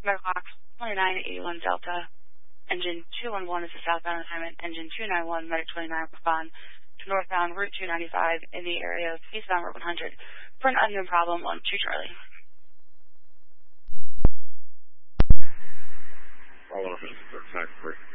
Fox 2981 Delta. Engine 211 is a southbound assignment. Engine 291, Medic 29, respond to northbound Route 295 in the area of eastbound Route 100 for an unknown problem on 2 Charlie. All officers are attack free.